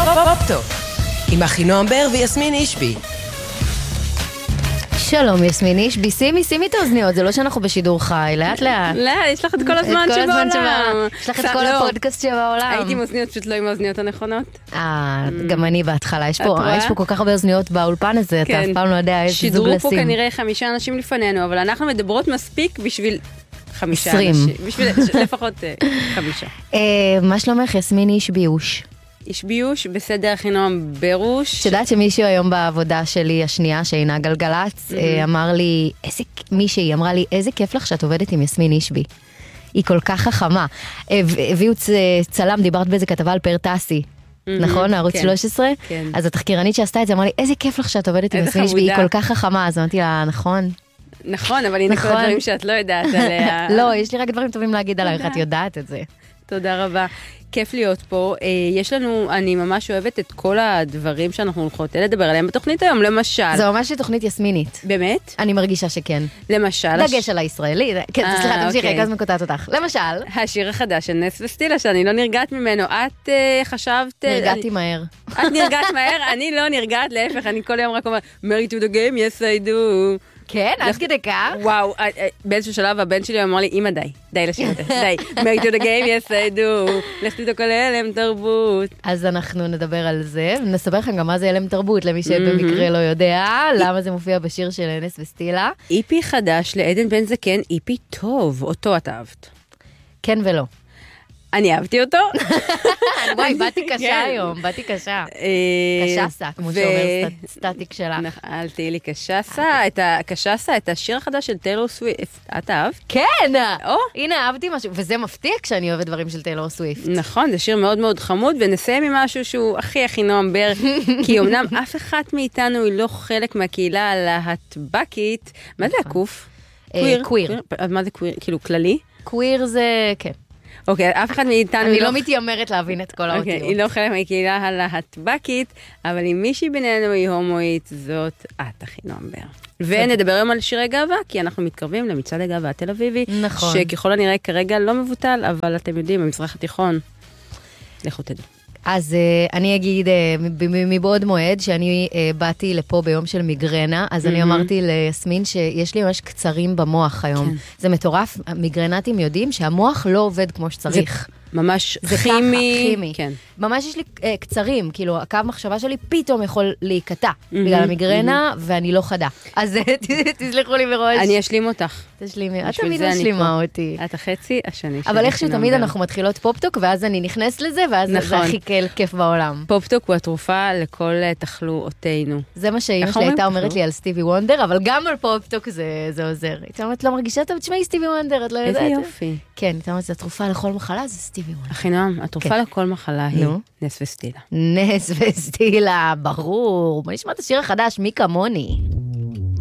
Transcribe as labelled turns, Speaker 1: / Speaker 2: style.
Speaker 1: פופ-טוק עם אחינועם בר ויסמין אישבי.
Speaker 2: שלום יסמין אישבי, שימי את האוזניות, זה לא שאנחנו בשידור חי, לאט לאט.
Speaker 3: לא, יש לך את כל הזמן שבעולם.
Speaker 2: יש לך את כל הפודקאסט שבעולם.
Speaker 3: הייתי עם אוזניות, פשוט לא עם האוזניות הנכונות.
Speaker 2: גם אני בהתחלה, יש פה כל כך הרבה אוזניות באולפן הזה, אתה אף פעם לא יודע איזה זוג לשים.
Speaker 3: שידרו פה כנראה 5 אנשים לפנינו, אבל אנחנו מדברות מספיק בשביל 5 אנשים. בשביל לפחות 5.
Speaker 2: מה שלומך יסמין אישבי?
Speaker 3: איש ביוש, בסדר אחינועם ברוש.
Speaker 2: שדעת שמישהו היום בעבודה שלי השנייה, שאינה גלגלץ, אמר לי, מישהי אמרה לי, איזה כיף לך שאת עובדת עם יסמין אישבי. היא כל כך חכמה. הביאו צלם, דיברת באיזה כתבה על פרטסי. נכון? ערוץ 13?
Speaker 3: כן.
Speaker 2: אז התחקירנית שעשתה את זה, אמרה לי, איזה כיף לך שאת עובדת עם יסמין אישבי, היא כל כך חכמה. אז אמרתי לה, נכון.
Speaker 3: נכון, אבל הנה כל הדברים שאת לא יודעת עליה.
Speaker 2: לא, יש לי רק דברים טובים להגיד עלייך, את יודעת את זה.
Speaker 3: תודה רבה. כיף להיות פה. יש לנו, אני ממש אוהבת את כל הדברים שאנחנו הולכות לדבר עליהם בתוכנית היום, למשל.
Speaker 2: זה ממש תוכנית יסמינית.
Speaker 3: באמת?
Speaker 2: אני מרגישה שכן.
Speaker 3: למשל.
Speaker 2: דגש על הישראלי. כן, סליחה, תמשיכי, כזמן קוטעת אותך. למשל.
Speaker 3: השיר החדש של נס וסטילה, שאני לא נרגעת ממנו. את חשבת...
Speaker 2: נרגעתי מהר.
Speaker 3: את נרגעת מהר? אני לא נרגעת, להפך, אני כל יום רק אומרת, Married to the game, yes I do.
Speaker 2: כן, עד כדי כך?
Speaker 3: וואו, באיזשהו שלב הבן שלי אמר לי, אמא די לשיר את זה, די, Married to the game, yes I do, לכתי איתו כל הלם תרבות.
Speaker 2: אז אנחנו נדבר על זה, ונסבר לכם גם מה זה הלם תרבות, למי שבמקרה לא יודע, למה זה מופיע בשיר של נס וסטילה.
Speaker 3: איפי חדש לעדן בן זקן, איפי טוב, אותו את אהבת.
Speaker 2: כן ולא.
Speaker 3: אני אהבתי אותו.
Speaker 2: וואי, באתי קשה היום, באתי קשה. קשסה, כמו שאומר סטטיק שלך.
Speaker 3: אל תהי לי קשסה. את השיר החדש של טיילור סוויפט. את אהבת?
Speaker 2: כן! הנה, אהבתי משהו. וזה מפתיע כשאני אוהבת דברים של טיילור סוויפט.
Speaker 3: נכון, זה שיר מאוד מאוד חמוד, ונסיים עם משהו שהוא הכי נועם בר, כי אמנם אף אחת מאיתנו היא לא חלק מהקהילה הלהטבקית. מה זה הקוף?
Speaker 2: קוויר.
Speaker 3: מה זה קוויר? כאילו כללי?
Speaker 2: קוויר זה, כן.
Speaker 3: אוקיי, אף אחד מאיתנו...
Speaker 2: אני לא מתיימרת להבין את כל האותיות.
Speaker 3: היא לא חלק מהקהילה הלהטבקית, אבל אם מישהי בינינו היא הומואית, זאת את אחינועם בר. ונדבר היום על שירי גאווה, כי אנחנו מתקרבים למצעד הגאווה התל אביבי,
Speaker 2: נכון.
Speaker 3: שככל הנראה כרגע לא מבוטל, אבל אתם יודעים, במזרח התיכון, לכו תדעו.
Speaker 2: אז אני אגיד מבעוד מועד שאני באתי לפה ביום של מיגרנה, אז אני אמרתי ליסמין שיש לי ממש קצרים במוח היום. זה מטורף, מיגרנטים יודעים שהמוח לא עובד כמו שצריך.
Speaker 3: ממש
Speaker 2: זה
Speaker 3: כימי.
Speaker 2: כן. ממש יש לי קצרים, כאילו הקו מחשבה שלי פתאום יכול להיקטע בגלל המיגרנה, ואני לא חדה. אז תסלחו לי מראש.
Speaker 3: אני אשלים אותך.
Speaker 2: תשלימי, את תמיד משלימה אותי.
Speaker 3: את החצי השני.
Speaker 2: אבל איכשהו תמיד אנחנו מתחילות פופטוק, ואז אני נכנסת לזה, ואז זה הכי כיף בעולם.
Speaker 3: פופטוק הוא התרופה לכל תחלואותינו.
Speaker 2: זה מה שאמא שלי הייתה אומרת לי על סטיבי וונדר, אבל גם על פופטוק זה עוזר. הייתה אומרת, לא מרגישה טוב, תשמעי סטיבי וונדר, את לא יודעת.
Speaker 3: איזה יופי.
Speaker 2: כן, הייתה אומרת, התרופה לכל מחלה זה סטיבי וונדר.
Speaker 3: אחינועם, התרופה לכל מחלה היא נס וסטילה.
Speaker 2: נס וסטילה, ברור. בוא נשמע את השיר החדש, מי כמוני.